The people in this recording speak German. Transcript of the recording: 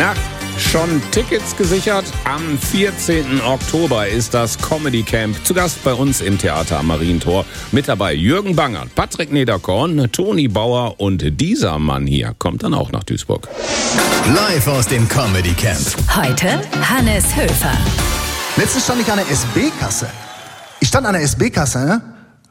Na, schon Tickets gesichert? Am 14. Oktober ist das Comedy Camp. Zu Gast bei uns im Theater am Marientor. Mit dabei Jürgen Bangert, Patrick Nederkorn, Toni Bauer und dieser Mann hier kommt dann auch nach Duisburg. Live aus dem Comedy Camp. Heute Hannes Höfer. Letztens stand ich an der SB-Kasse. Ich stand an der SB-Kasse, ne?